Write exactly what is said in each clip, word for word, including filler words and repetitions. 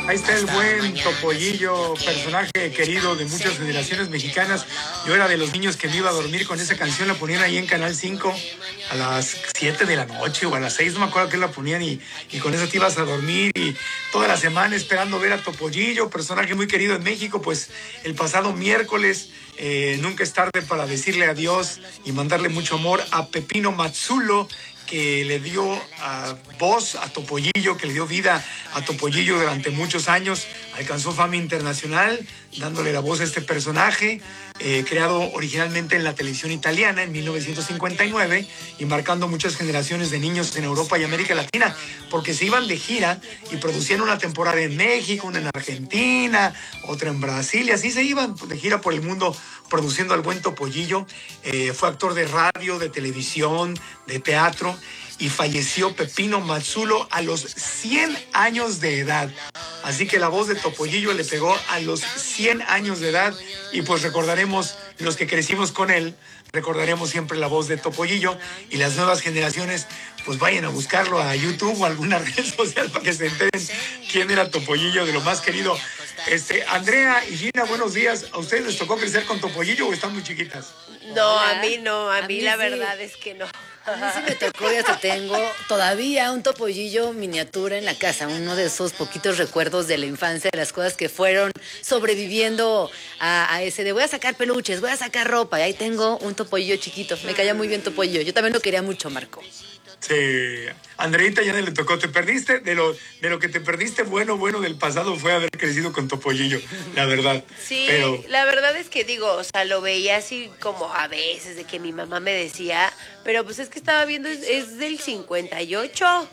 Ahí está el buen Topollillo, personaje querido de muchas generaciones mexicanas. Yo era de los niños que me iba a dormir con esa canción, la ponían ahí en Canal cinco a las siete de la noche o a las seis, no me acuerdo qué la ponían, y, y con eso te ibas a dormir y toda la semana esperando ver a Topollillo, personaje muy querido en México. Pues el pasado miércoles, eh, nunca es tarde para decirle adiós y mandarle mucho amor a Pepino Mazzulo, que le dio uh, voz a Topollillo, que le dio vida a Topollillo durante muchos años. Alcanzó fama internacional, dándole la voz a este personaje, eh, creado originalmente en la televisión italiana en mil novecientos cincuenta y nueve y marcando muchas generaciones de niños en Europa y América Latina, porque se iban de gira y producían una temporada en México, una en Argentina, otra en Brasil, y así se iban de gira por el mundo produciendo al buen Topollillo. Eh, fue actor de radio, de televisión, de teatro, y falleció Pepino Mazzulo a los cien años de edad. Así que la voz de Topollillo le pegó a los cien años de edad, y pues recordaremos, los que crecimos con él, recordaremos siempre la voz de Topollillo, y las nuevas generaciones pues vayan a buscarlo a YouTube o a alguna red social para que se enteren quién era Topollillo, de lo más querido. Este, Andrea y Gina, buenos días. ¿A ustedes les tocó crecer con Topollillo o están muy chiquitas? No, Hola. a mí no, a, a mí, mí la sí. verdad es que no. A mí sí me tocó y hasta tengo todavía un Topollillo miniatura en la casa, uno de esos poquitos recuerdos de la infancia, de las cosas que fueron sobreviviendo a, a ese de voy a sacar peluches, voy a sacar ropa, y ahí tengo un Topollillo chiquito. Me caía muy bien Topollillo, yo también lo quería mucho, Marco. Sí, Andreita ya no le tocó, te perdiste, de lo, de lo que te perdiste bueno, bueno del pasado fue haber crecido con Topollillo, la verdad. Sí, pero... la verdad es que digo, o sea, lo veía así como a veces, de que mi mamá me decía, pero pues es que estaba viendo, es, es del cincuenta y ocho.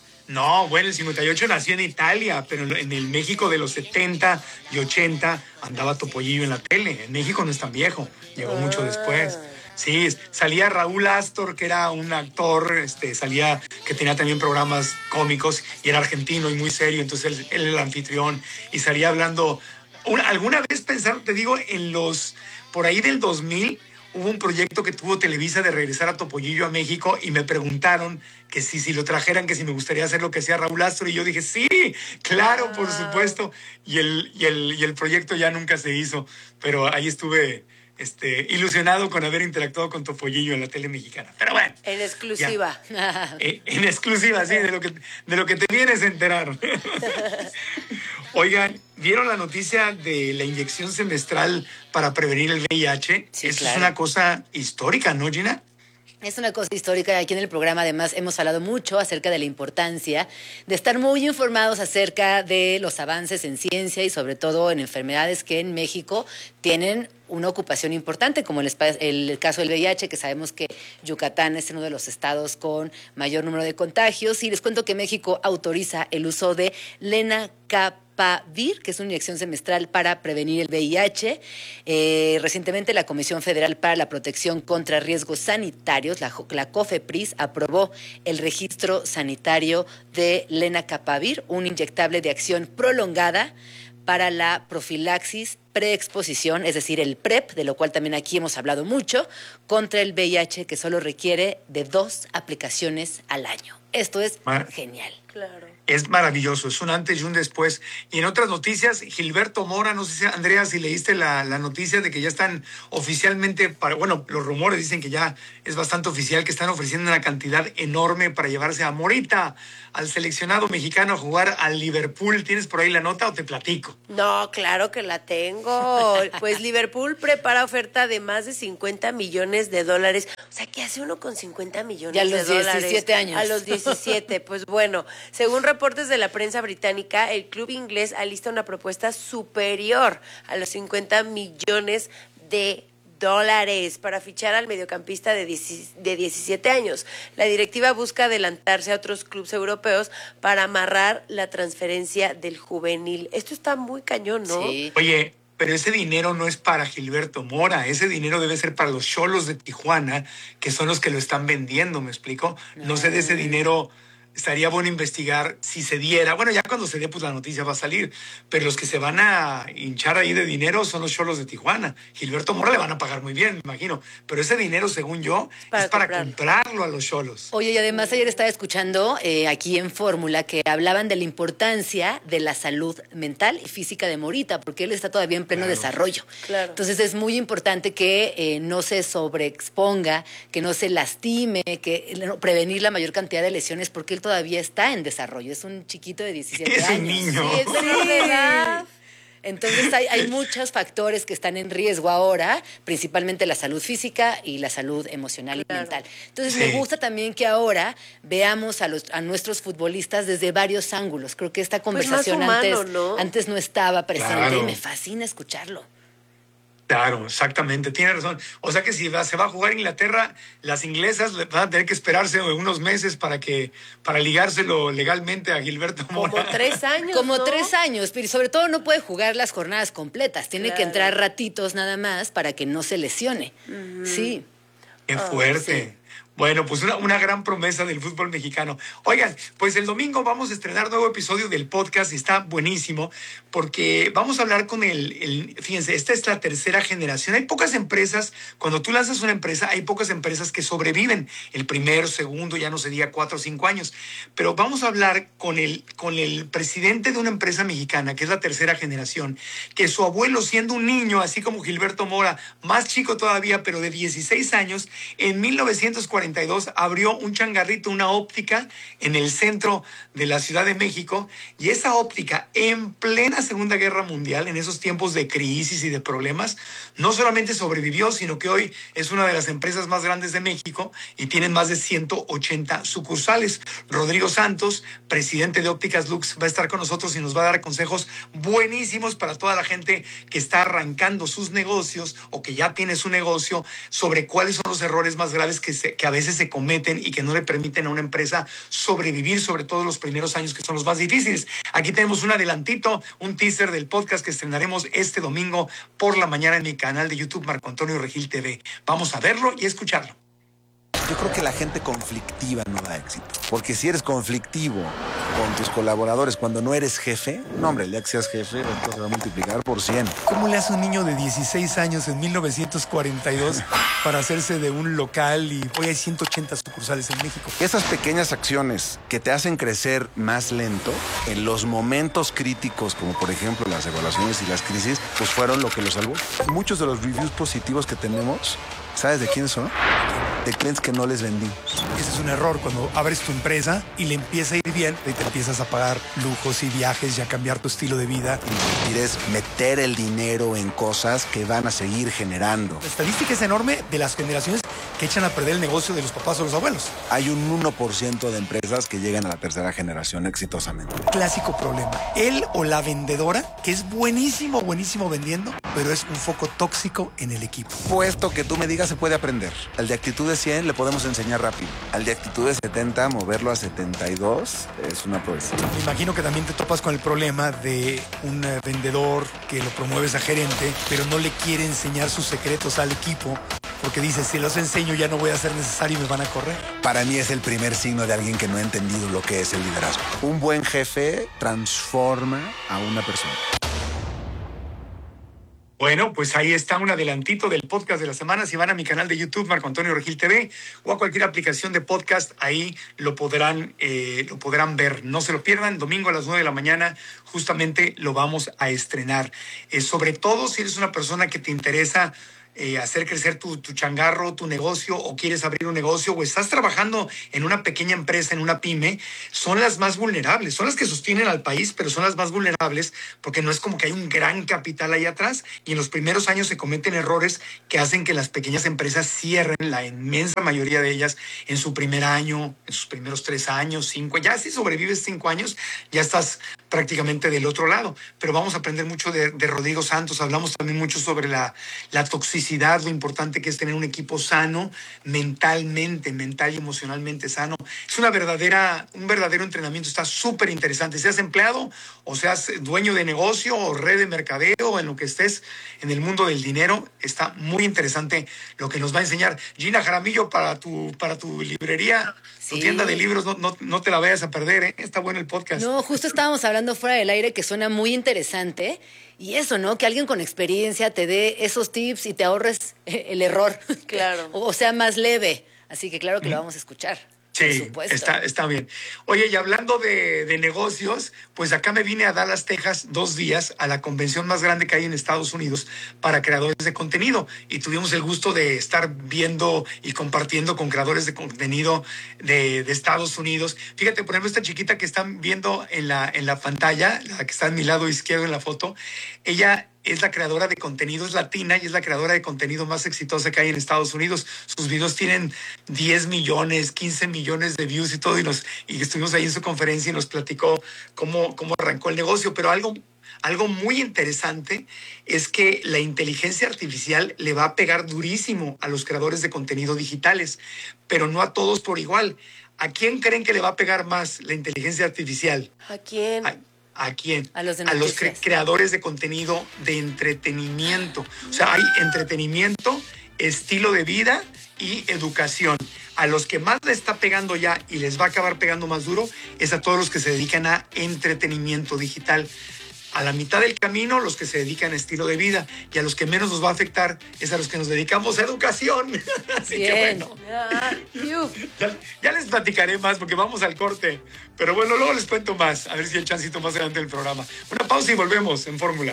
No, bueno, el cincuenta y ocho nació en Italia, pero en el México de los setenta y ochenta andaba Topollillo en la tele. En México no es tan viejo, llegó ah. mucho después. Sí, salía Raúl Astor, que era un actor, este, salía, que tenía también programas cómicos, y era argentino y muy serio, entonces él, él era el anfitrión, y salía hablando. Una, alguna vez pensaron, te digo, en los, por ahí del dos mil, hubo un proyecto que tuvo Televisa de regresar a Topollillo a México, y me preguntaron que si, si lo trajeran, que si me gustaría hacer lo que hacía Raúl Astor, y yo dije, sí, claro, por supuesto, y el, y el, y el proyecto ya nunca se hizo, pero ahí estuve... Este, ilusionado con haber interactuado con Topollillo en la tele mexicana. Pero bueno. En exclusiva. en, en exclusiva, sí, de lo que, de lo que te vienes a enterar. Oigan, ¿vieron la noticia de la inyección semestral para prevenir el V I H? Sí, Eso claro. Es una cosa histórica, ¿no, Gina? Es una cosa histórica. Aquí en el programa además hemos hablado mucho acerca de la importancia de estar muy informados acerca de los avances en ciencia y sobre todo en enfermedades que en México tienen una ocupación importante, como el, el caso del V I H, que sabemos que Yucatán es uno de los estados con mayor número de contagios. Y les cuento que México autoriza el uso de Lenacapavir, que es una inyección semestral para prevenir el V I H. Eh, recientemente la Comisión Federal para la Protección contra Riesgos Sanitarios, la, la COFEPRIS, aprobó el registro sanitario de Lenacapavir, un inyectable de acción prolongada para la profilaxis preexposición, es decir, el PrEP, de lo cual también aquí hemos hablado mucho, contra el V I H, que solo requiere de dos aplicaciones al año. Esto es Mar- genial. Claro. Es maravilloso, es un antes y un después. Y en otras noticias, Gilberto Mora, no sé si, Andrea, si leíste la, la noticia de que ya están oficialmente, para, bueno, los rumores dicen que ya es bastante oficial, que están ofreciendo una cantidad enorme para llevarse a Morita, al seleccionado mexicano, a jugar al Liverpool. ¿Tienes por ahí la nota o te platico? No, claro que la tengo. Pues Liverpool prepara oferta de más de cincuenta millones de dólares. O sea, ¿qué hace uno con cincuenta millones ya de los dólares? diecisiete años. A los diecisiete. Pues bueno, según reportes de la prensa británica, el club inglés alista una propuesta superior a los cincuenta millones de dólares para fichar al mediocampista de diecisiete años. La directiva busca adelantarse a otros clubes europeos para amarrar la transferencia del juvenil. Esto está muy cañón, ¿no? Sí. Oye, pero ese dinero no es para Gilberto Mora, ese dinero debe ser para los Xolos de Tijuana, que son los que lo están vendiendo, ¿me explico? No, no sé de ese dinero estaría bueno investigar si se diera. Bueno, ya cuando se dé, pues la noticia va a salir. Pero los que se van a hinchar ahí de dinero son los Xolos de Tijuana. Gilberto Mora le van a pagar muy bien, me imagino. Pero ese dinero, según yo, para es para comprarlo. comprarlo a los Xolos. Oye, y además ayer estaba escuchando eh, aquí en Fórmula que hablaban de la importancia de la salud mental y física de Morita, porque él está todavía en pleno Claro. desarrollo. Claro. Entonces es muy importante que eh, no se sobreexponga, que no se lastime, que no, prevenir la mayor cantidad de lesiones, porque él todavía está en desarrollo. Es un chiquito de diecisiete Es un años. niño. Sí, es menor de edad. Entonces hay, hay muchos factores que están en riesgo ahora, principalmente la salud física y la salud emocional Claro. y mental. Entonces Sí. me gusta también que ahora veamos a, los, a nuestros futbolistas desde varios ángulos. Creo que esta conversación Pues más humano, antes, ¿no? antes no estaba presente Claro. y me fascina escucharlo. Claro, exactamente, tiene razón. O sea que si va- se va a jugar Inglaterra, las inglesas le- van a tener que esperarse unos meses para que para ligárselo legalmente a Gilberto Mora. Como tres años, Como ¿no? tres años, pero sobre todo no puede jugar las jornadas completas. Tiene que Claro. entrar ratitos nada más para que no se lesione. Sí. Qué Ah, fuerte. sí. Bueno, pues una, una gran promesa del fútbol mexicano. Oigan, pues el domingo vamos a estrenar nuevo episodio del podcast y está buenísimo porque vamos a hablar con el, el, fíjense, esta es la tercera generación. Hay pocas empresas, cuando tú lanzas una empresa, hay pocas empresas que sobreviven el primero, segundo, ya no se diga cuatro o cinco años. Pero vamos a hablar con el, con el presidente de una empresa mexicana, que es la tercera generación, que su abuelo, siendo un niño, así como Gilberto Mora, más chico todavía, pero de dieciséis años, en mil novecientos cuarenta y dos abrió un changarrito, una óptica en el centro de la Ciudad de México, y esa óptica en plena Segunda Guerra Mundial, en esos tiempos de crisis y de problemas, no solamente sobrevivió, sino que hoy es una de las empresas más grandes de México y tienen más de ciento ochenta sucursales. Rodrigo Santos, presidente de Ópticas Lux, va a estar con nosotros y nos va a dar consejos buenísimos para toda la gente que está arrancando sus negocios o que ya tiene su negocio, sobre cuáles son los errores más graves que, se, que a veces se cometen y que no le permiten a una empresa sobrevivir, sobre todo los primeros años que son los más difíciles. Aquí tenemos un adelantito, un teaser del podcast que estrenaremos este domingo por la mañana en mi canal de YouTube Marco Antonio Regil T V. Vamos a verlo y escucharlo. Yo creo que la gente conflictiva no da éxito. Porque si eres conflictivo con tus colaboradores cuando no eres jefe, no, hombre, el día que seas jefe, esto se va a multiplicar por cien. ¿Cómo le hace un niño de dieciséis años en mil novecientos cuarenta y dos para hacerse de un local y hoy hay ciento ochenta sucursales en México? Esas pequeñas acciones que te hacen crecer más lento, en los momentos críticos, como por ejemplo las evaluaciones y las crisis, pues fueron lo que lo salvó. Muchos de los reviews positivos que tenemos, ¿sabes de quiénes son? De clientes que no les vendí. Ese es un error cuando abres tu empresa y le empieza a ir bien y te empiezas a pagar lujos y viajes y a cambiar tu estilo de vida. Invertir es meter el dinero en cosas que van a seguir generando. La estadística es enorme de las generaciones que echan a perder el negocio de los papás o los abuelos. Hay un uno por ciento de empresas que llegan a la tercera generación exitosamente. Clásico problema. Él o la vendedora, que es buenísimo, buenísimo vendiendo, pero es un foco tóxico en el equipo. Puesto que tú me digas, se puede aprender. Al de actitud de cien le podemos enseñar rápido. Al de actitud de setenta, moverlo a setenta y dos es una proeza. Me imagino que también te topas con el problema de un eh, vendedor que lo promueves a gerente, pero no le quiere enseñar sus secretos al equipo, porque dice, si los enseño ya no voy a ser necesario y me van a correr. Para mí es el primer signo de alguien que no ha entendido lo que es el liderazgo. Un buen jefe transforma a una persona. Bueno, pues ahí está un adelantito del podcast de la semana. Si van a mi canal de YouTube, Marco Antonio Regil T V, o a cualquier aplicación de podcast, ahí lo podrán, eh, lo podrán ver. No se lo pierdan, domingo a las nueve de la mañana, justamente lo vamos a estrenar. Eh, sobre todo si eres una persona que te interesa Eh, hacer crecer tu, tu changarro, tu negocio, o quieres abrir un negocio, o estás trabajando en una pequeña empresa, en una pyme, son las más vulnerables, son las que sostienen al país, pero son las más vulnerables porque no es como que hay un gran capital ahí atrás, y en los primeros años se cometen errores que hacen que las pequeñas empresas cierren, la inmensa mayoría de ellas, en su primer año, en sus primeros tres años, cinco, ya si sobrevives cinco años, ya estás prácticamente del otro lado. Pero vamos a aprender mucho de, de Rodrigo Santos. Hablamos también mucho sobre la, la toxicidad, lo importante que es tener un equipo sano, mentalmente, mental y emocionalmente sano. Es una verdadera, un verdadero entrenamiento, está súper interesante. Seas empleado o seas dueño de negocio o red de mercadeo o en lo que estés en el mundo del dinero, está muy interesante lo que nos va a enseñar. Gina Jaramillo, para tu, para tu librería, sí. Tu tienda de libros, no, no, no te la vayas a perder, ¿eh? Está bueno el podcast. No, justo estábamos hablando fuera del aire que suena muy interesante. Y eso, ¿no? Que alguien con experiencia te dé esos tips y te ahorres el error. Claro. O sea, más leve. Así que claro que lo vamos a escuchar. Sí, está, está bien. Oye, y hablando de, de negocios, pues acá me vine a Dallas, Texas, dos días a la convención más grande que hay en Estados Unidos para creadores de contenido. Y tuvimos el gusto de estar viendo y compartiendo con creadores de contenido de, de Estados Unidos. Fíjate, por ejemplo, esta chiquita que están viendo en la, en la pantalla, la que está a mi lado izquierdo en la foto, ella es la creadora de contenido, es latina y es la creadora de contenido más exitosa que hay en Estados Unidos. Sus videos tienen diez millones, quince millones de views y todo, y, nos, y estuvimos ahí en su conferencia y nos platicó cómo, cómo arrancó el negocio. Pero algo, algo muy interesante es que la inteligencia artificial le va a pegar durísimo a los creadores de contenido digitales, pero no a todos por igual. ¿A quién creen que le va a pegar más la inteligencia artificial? ¿A quién? A, ¿A quién? A los, de a los cre- creadores de contenido de entretenimiento. O sea, hay entretenimiento, estilo de vida y educación. A los que más le está pegando ya y les va a acabar pegando más duro es a todos los que se dedican a entretenimiento digital. A la mitad del camino, los que se dedican a estilo de vida, y a los que menos nos va a afectar es a los que nos dedicamos a educación. Así Bien. que bueno. Ya, ya les platicaré más porque vamos al corte. Pero bueno, luego les cuento más. A ver si hay chancito más adelante del programa. Una pausa y volvemos en Fórmula.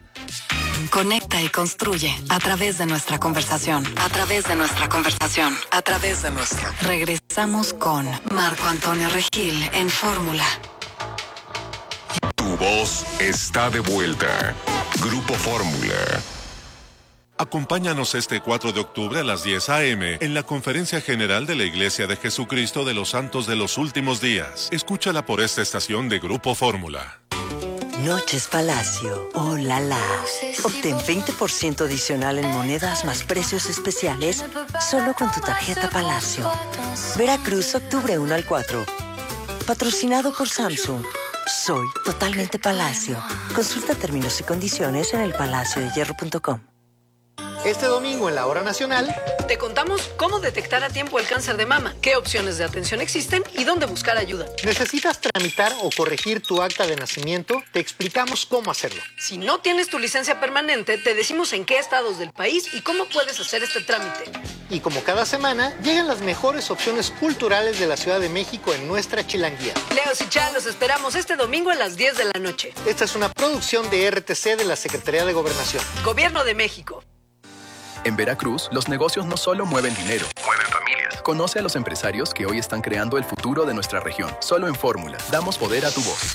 Conecta y construye a través de nuestra conversación. A través de nuestra conversación. A través de nuestra. Regresamos con Marco Antonio Regil en Fórmula. Tu voz está de vuelta. Grupo Fórmula. Acompáñanos este cuatro de octubre a las diez a eme en la Conferencia General de la Iglesia de Jesucristo de los Santos de los Últimos Días. Escúchala por esta estación de Grupo Fórmula. Noches Palacio. ¡Oh, la, la! Obtén veinte por ciento adicional en monedas más precios especiales solo con tu tarjeta Palacio. Veracruz, octubre uno al cuatro. Patrocinado por Samsung. Soy totalmente Palacio. Consulta términos y condiciones en el palacio de hierro punto com. Este domingo en la Hora Nacional te contamos cómo detectar a tiempo el cáncer de mama, qué opciones de atención existen y dónde buscar ayuda. ¿Necesitas tramitar o corregir tu acta de nacimiento? Te explicamos cómo hacerlo. Si no tienes tu licencia permanente, te decimos en qué estados del país y cómo puedes hacer este trámite. Y como cada semana, llegan las mejores opciones culturales de la Ciudad de México en nuestra chilanguía. Leos y Chá, los esperamos este domingo a las diez de la noche. Esta es una producción de R T C de la Secretaría de Gobernación. Gobierno de México. En Veracruz, los negocios no solo mueven dinero, mueven familias. Conoce a los empresarios que hoy están creando el futuro de nuestra región. Solo en Fórmula, damos poder a tu voz.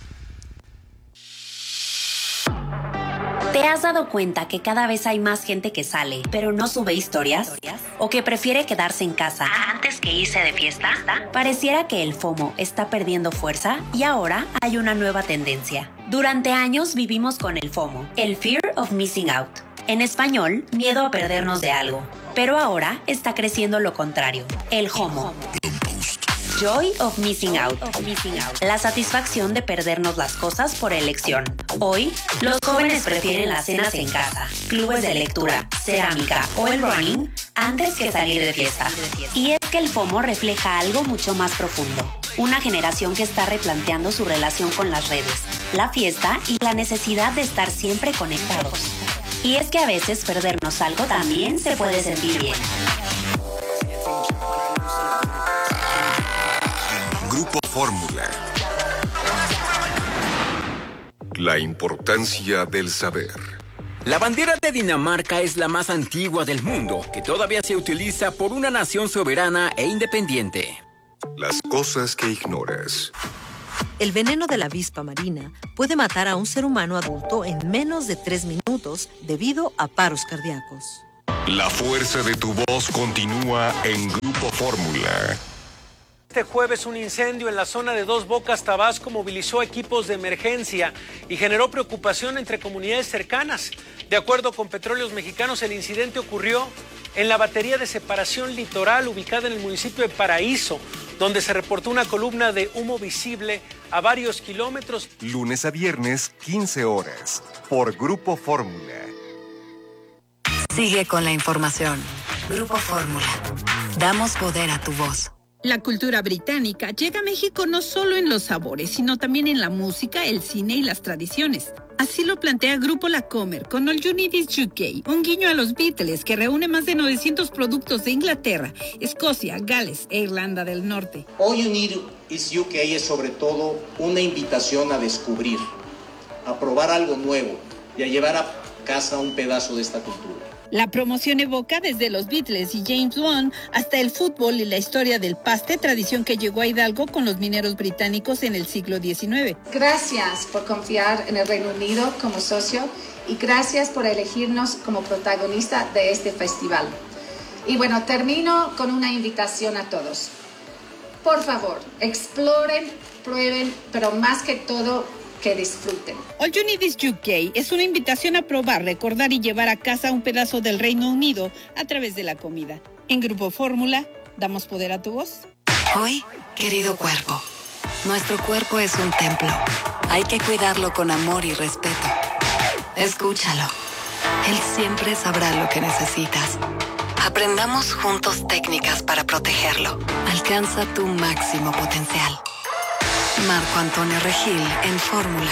¿Te has dado cuenta que cada vez hay más gente que sale, pero no sube historias? ¿O que prefiere quedarse en casa antes que irse de fiesta? Pareciera que el FOMO está perdiendo fuerza y ahora hay una nueva tendencia. Durante años vivimos con el FOMO, el Fear of Missing Out. En español, miedo a perdernos de algo. Pero ahora está creciendo lo contrario, el JOMO. Joy of Missing Out. La satisfacción de perdernos las cosas por elección. Hoy, los jóvenes prefieren las cenas en casa, clubes de lectura, cerámica o el running antes que salir de fiesta. Y es que el FOMO refleja algo mucho más profundo. Una generación que está replanteando su relación con las redes, la fiesta y la necesidad de estar siempre conectados. Y es que a veces perdernos algo también se puede sentir bien. Grupo Fórmula. La importancia del saber. La bandera de Dinamarca es la más antigua del mundo, que todavía se utiliza por una nación soberana e independiente. Las cosas que ignoras. El veneno de la avispa marina puede matar a un ser humano adulto en menos de tres minutos debido a paros cardíacos. La fuerza de tu voz continúa en Grupo Fórmula. Este jueves un incendio en la zona de Dos Bocas, Tabasco, movilizó equipos de emergencia y generó preocupación entre comunidades cercanas. De acuerdo con Petróleos Mexicanos, el incidente ocurrió en la batería de separación litoral ubicada en el municipio de Paraíso, donde se reportó una columna de humo visible a varios kilómetros. Lunes a viernes, quince horas, por Grupo Fórmula. Sigue con la información. Grupo Fórmula. Damos poder a tu voz. La cultura británica llega a México no solo en los sabores, sino también en la música, el cine y las tradiciones. Así lo plantea Grupo La Comer con All You Need Is U K, un guiño a los Beatles que reúne más de novecientos productos de Inglaterra, Escocia, Gales e Irlanda del Norte. All You Need Is U K es sobre todo una invitación a descubrir, a probar algo nuevo y a llevar a casa un pedazo de esta cultura. La promoción evoca desde los Beatles y James Bond hasta el fútbol y la historia del paste, tradición que llegó a Hidalgo con los mineros británicos en el siglo diecinueve. Gracias por confiar en el Reino Unido como socio y gracias por elegirnos como protagonista de este festival. Y bueno, termino con una invitación a todos. Por favor, exploren, prueben, pero más que todo, que disfruten. All You Need Is U K es una invitación a probar, recordar y llevar a casa un pedazo del Reino Unido a través de la comida. En Grupo Fórmula, damos poder a tu voz. Hoy, querido cuerpo, nuestro cuerpo es un templo. Hay que cuidarlo con amor y respeto. Escúchalo. Él siempre sabrá lo que necesitas. Aprendamos juntos técnicas para protegerlo. Alcanza tu máximo potencial. Marco Antonio Regil en Fórmula.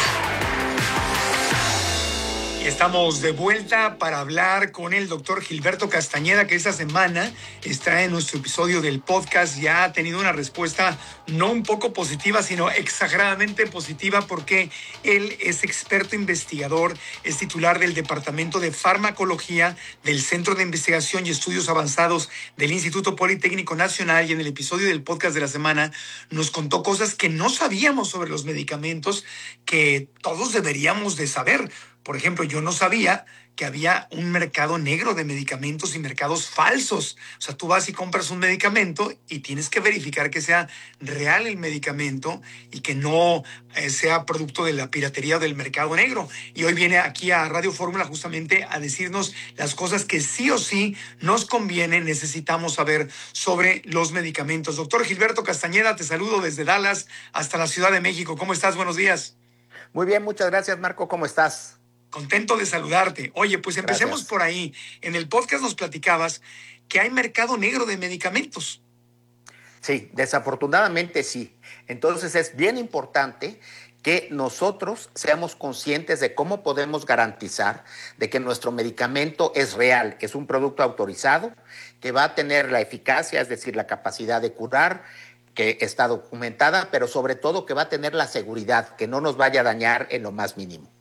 Estamos de vuelta para hablar con el doctor Gilberto Castañeda, que esta semana está en nuestro episodio del podcast. Ya ha tenido una respuesta no un poco positiva, sino exageradamente positiva, porque él es experto investigador, es titular del Departamento de Farmacología del Centro de Investigación y Estudios Avanzados del Instituto Politécnico Nacional, y en el episodio del podcast de la semana nos contó cosas que no sabíamos sobre los medicamentos que todos deberíamos de saber. Por ejemplo, yo no sabía que había un mercado negro de medicamentos y mercados falsos. O sea, tú vas y compras un medicamento y tienes que verificar que sea real el medicamento y que no eh, sea producto de la piratería o del mercado negro. Y hoy viene aquí a Radio Fórmula justamente a decirnos las cosas que sí o sí nos conviene, necesitamos saber sobre los medicamentos. Doctor Gilberto Castañeda, te saludo desde Dallas hasta la Ciudad de México. ¿Cómo estás? Buenos días. Muy bien, muchas gracias, Marco. ¿Cómo estás? Contento de saludarte. Oye, pues empecemos Gracias. Por ahí. En el podcast nos platicabas que hay mercado negro de medicamentos. Sí, desafortunadamente sí. Entonces es bien importante que nosotros seamos conscientes de cómo podemos garantizar de que nuestro medicamento es real, que es un producto autorizado, que va a tener la eficacia, es decir, la capacidad de curar, que está documentada, pero sobre todo que va a tener la seguridad, que no nos vaya a dañar en lo más mínimo.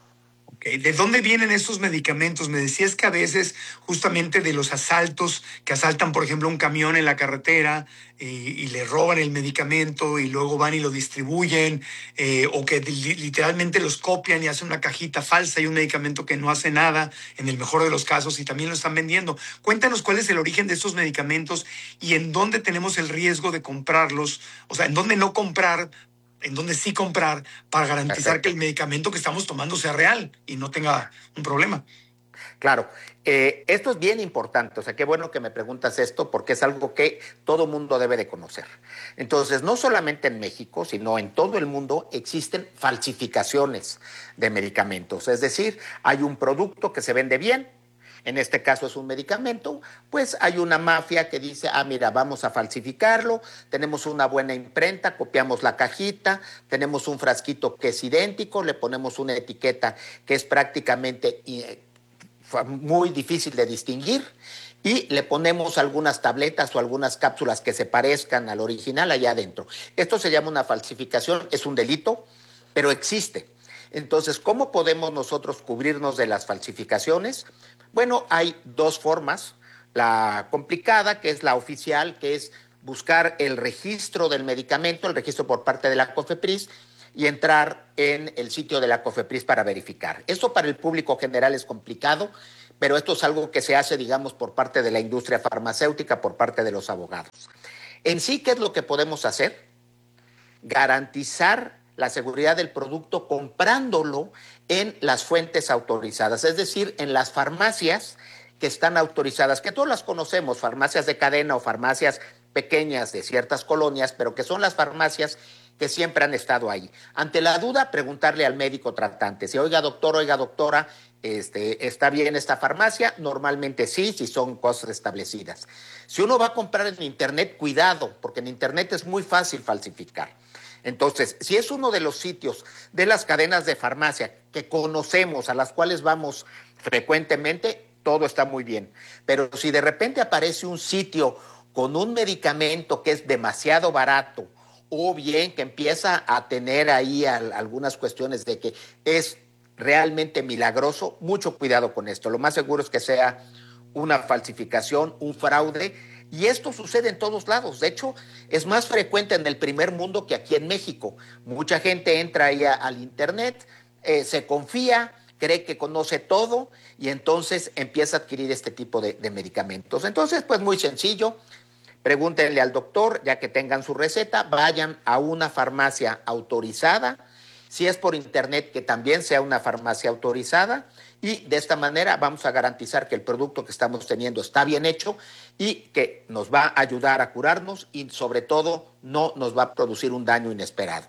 ¿De dónde vienen estos medicamentos? Me decías que a veces justamente de los asaltos, que asaltan, por ejemplo, un camión en la carretera y, y le roban el medicamento y luego van y lo distribuyen, eh, o que li- literalmente los copian y hacen una cajita falsa y un medicamento que no hace nada, en el mejor de los casos, y también lo están vendiendo. Cuéntanos cuál es el origen de estos medicamentos y en dónde tenemos el riesgo de comprarlos, o sea, en dónde no comprar, en dónde sí comprar para garantizar Perfecto. Que el medicamento que estamos tomando sea real y no tenga un problema. Claro, eh, esto es bien importante, o sea, qué bueno que me preguntas esto porque es algo que todo mundo debe de conocer. Entonces, no solamente en México, sino en todo el mundo existen falsificaciones de medicamentos, es decir, hay un producto que se vende bien, en este caso es un medicamento, pues hay una mafia que dice, ah, mira, vamos a falsificarlo, tenemos una buena imprenta, copiamos la cajita, tenemos un frasquito que es idéntico, le ponemos una etiqueta que es prácticamente muy difícil de distinguir y le ponemos algunas tabletas o algunas cápsulas que se parezcan al original allá adentro. Esto se llama una falsificación, es un delito, pero existe. Entonces, ¿cómo podemos nosotros cubrirnos de las falsificaciones? Bueno, hay dos formas. La complicada, que es la oficial, que es buscar el registro del medicamento, el registro por parte de la COFEPRIS, y entrar en el sitio de la COFEPRIS para verificar. Esto para el público general es complicado, pero esto es algo que se hace, digamos, por parte de la industria farmacéutica, por parte de los abogados. En sí, ¿qué es lo que podemos hacer? Garantizar la seguridad del producto comprándolo en las fuentes autorizadas, es decir, en las farmacias que están autorizadas, que todas las conocemos, farmacias de cadena o farmacias pequeñas de ciertas colonias, pero que son las farmacias que siempre han estado ahí. Ante la duda, preguntarle al médico tratante, si oiga doctor, oiga doctora, este, ¿está bien esta farmacia? Normalmente sí, si son cosas establecidas. Si uno va a comprar en internet, cuidado, porque en internet es muy fácil falsificar. Entonces, si es uno de los sitios de las cadenas de farmacia que conocemos, a las cuales vamos frecuentemente, todo está muy bien. Pero si de repente aparece un sitio con un medicamento que es demasiado barato, o bien que empieza a tener ahí al, algunas cuestiones de que es realmente milagroso, mucho cuidado con esto. Lo más seguro es que sea una falsificación, un fraude, y esto sucede en todos lados. De hecho, es más frecuente en el primer mundo que aquí en México. Mucha gente entra ahí a, al internet, eh, se confía, cree que conoce todo y entonces empieza a adquirir este tipo de, de medicamentos. Entonces, pues muy sencillo. Pregúntenle al doctor, ya que tengan su receta, vayan a una farmacia autorizada, si es por internet que también sea una farmacia autorizada, y de esta manera vamos a garantizar que el producto que estamos teniendo está bien hecho y que nos va a ayudar a curarnos y sobre todo no nos va a producir un daño inesperado.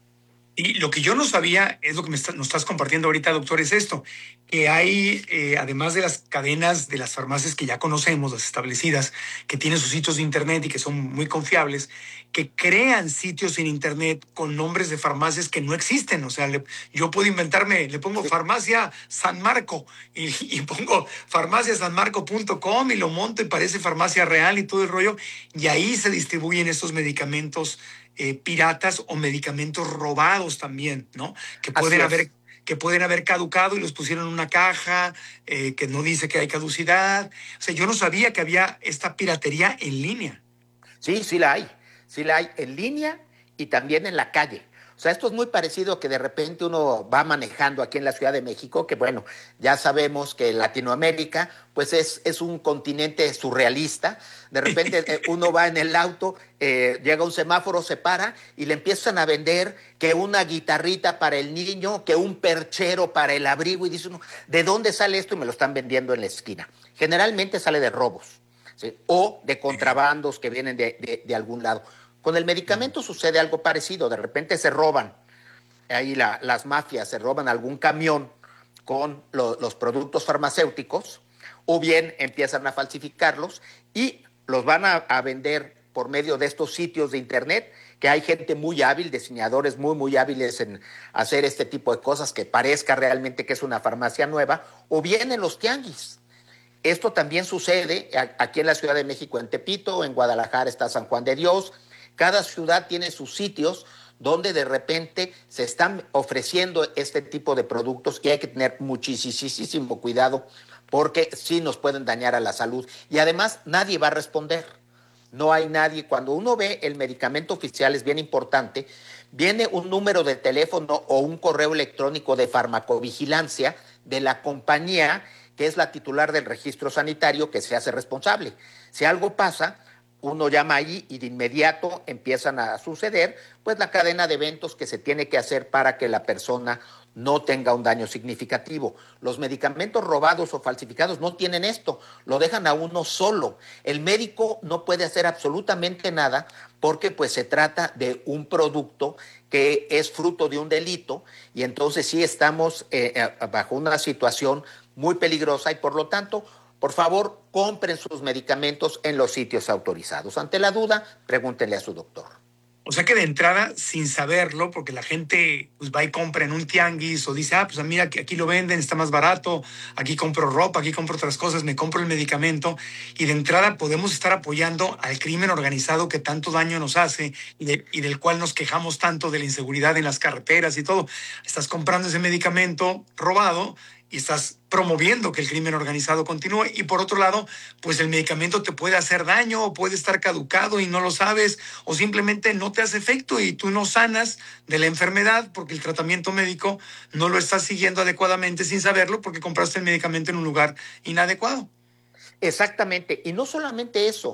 Y lo que yo no sabía, es lo que me está, nos estás compartiendo ahorita, doctor, es esto, que hay, eh, además de las cadenas de las farmacias que ya conocemos, las establecidas, que tienen sus sitios de internet y que son muy confiables, que crean sitios en internet con nombres de farmacias que no existen. O sea, le, yo puedo inventarme, le pongo farmacia San Marco y, y pongo farmacia san marco punto com y lo monto y parece farmacia real y todo el rollo, y ahí se distribuyen estos medicamentos Eh, piratas o medicamentos robados también, ¿no? Que pueden haber que pueden haber caducado y los pusieron en una caja eh, que no dice que hay caducidad. O sea, yo no sabía que había esta piratería en línea. Sí, sí la hay. Sí la hay en línea y también en la calle. O sea, esto es muy parecido a que de repente uno va manejando aquí en la Ciudad de México, que bueno, ya sabemos que Latinoamérica pues es, es un continente surrealista. De repente uno va en el auto, eh, llega un semáforo, se para y le empiezan a vender que una guitarrita para el niño, que un perchero para el abrigo, y dice uno, ¿de dónde sale esto? Y me lo están vendiendo en la esquina. Generalmente sale de robos, ¿sí? O de contrabandos que vienen de, de, de algún lado. Con el medicamento sucede algo parecido. De repente se roban, ahí la, las mafias se roban algún camión con lo, los productos farmacéuticos, o bien empiezan a falsificarlos y los van a, a vender por medio de estos sitios de internet, que hay gente muy hábil, diseñadores muy, muy hábiles en hacer este tipo de cosas, que parezca realmente que es una farmacia nueva, o bien en los tianguis. Esto también sucede aquí en la Ciudad de México, en Tepito, en Guadalajara está San Juan de Dios. Cada ciudad tiene sus sitios donde de repente se están ofreciendo este tipo de productos y hay que tener muchísimo cuidado porque sí nos pueden dañar a la salud. Y además nadie va a responder. No hay nadie. Cuando uno ve el medicamento oficial, es bien importante, viene un número de teléfono o un correo electrónico de farmacovigilancia de la compañía que es la titular del registro sanitario que se hace responsable. Si algo pasa, uno llama ahí y de inmediato empiezan a suceder pues la cadena de eventos que se tiene que hacer para que la persona no tenga un daño significativo. Los medicamentos robados o falsificados no tienen esto, lo dejan a uno solo. El médico no puede hacer absolutamente nada porque pues se trata de un producto que es fruto de un delito y entonces sí estamos eh, bajo una situación muy peligrosa y por lo tanto, por favor, compren sus medicamentos en los sitios autorizados. Ante la duda, pregúntenle a su doctor. O sea que de entrada, sin saberlo, porque la gente pues, va y compra en un tianguis o dice, ah, pues mira, aquí lo venden, está más barato, aquí compro ropa, aquí compro otras cosas, me compro el medicamento. Y de entrada podemos estar apoyando al crimen organizado que tanto daño nos hace y, de, y del cual nos quejamos tanto de la inseguridad en las carreteras y todo. Estás comprando ese medicamento robado y estás promoviendo que el crimen organizado continúe. Y por otro lado, pues el medicamento te puede hacer daño o puede estar caducado y no lo sabes, o simplemente no te hace efecto y tú no sanas de la enfermedad porque el tratamiento médico no lo estás siguiendo adecuadamente sin saberlo porque compraste el medicamento en un lugar inadecuado. Exactamente. Y no solamente eso.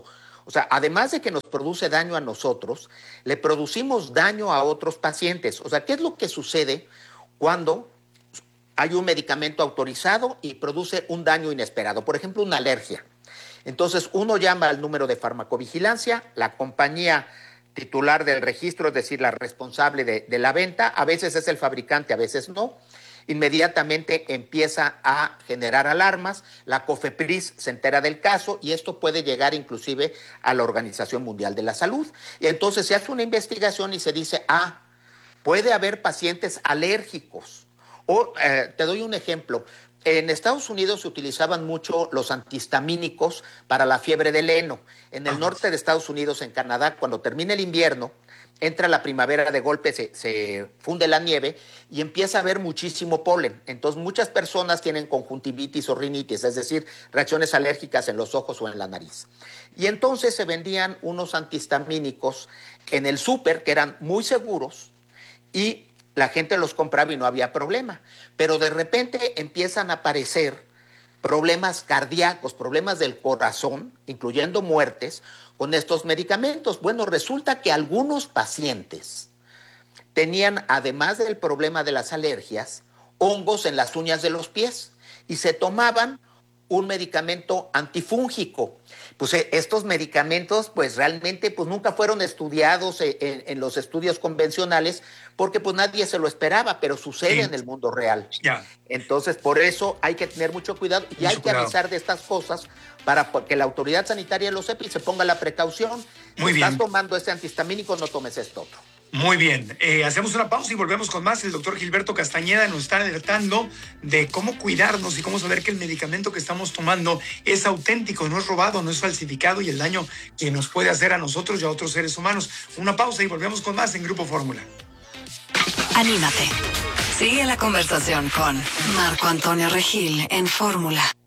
O sea, además de que nos produce daño a nosotros, le producimos daño a otros pacientes. O sea, ¿qué es lo que sucede cuando hay un medicamento autorizado y produce un daño inesperado? Por ejemplo, una alergia. Entonces, uno llama al número de farmacovigilancia, la compañía titular del registro, es decir, la responsable de, de la venta, a veces es el fabricante, a veces no, inmediatamente empieza a generar alarmas, la COFEPRIS se entera del caso y esto puede llegar inclusive a la Organización Mundial de la Salud. Y entonces se hace una investigación y se dice, ah, puede haber pacientes alérgicos. O eh, te doy un ejemplo. En Estados Unidos se utilizaban mucho los antihistamínicos para la fiebre del heno. En el norte de Estados Unidos, en Canadá, cuando termina el invierno, entra la primavera de golpe, se, se funde la nieve y empieza a haber muchísimo polen. Entonces muchas personas tienen conjuntivitis o rinitis, es decir, reacciones alérgicas en los ojos o en la nariz. Y entonces se vendían unos antihistamínicos en el súper que eran muy seguros y la gente los compraba y no había problema. Pero de repente empiezan a aparecer problemas cardíacos, problemas del corazón, incluyendo muertes, con estos medicamentos. Bueno, resulta que algunos pacientes tenían, además del problema de las alergias, hongos en las uñas de los pies y se tomaban un medicamento antifúngico. Pues eh, estos medicamentos pues realmente pues nunca fueron estudiados en, en, en los estudios convencionales porque pues nadie se lo esperaba, pero sucede sí. en el mundo real. Ya. Entonces por eso hay que tener mucho cuidado y mucho hay que cuidado. avisar de estas cosas para que la autoridad sanitaria lo sepa y se ponga la precaución. Muy si bien. estás tomando este antihistamínico, no tomes esto otro. Muy bien, eh, hacemos una pausa y volvemos con más. El doctor Gilberto Castañeda nos está alertando de cómo cuidarnos y cómo saber que el medicamento que estamos tomando es auténtico, no es robado, no es falsificado y el daño que nos puede hacer a nosotros y a otros seres humanos. Una pausa y volvemos con más en Grupo Fórmula. Anímate. Sigue la conversación con Marco Antonio Regil en Fórmula.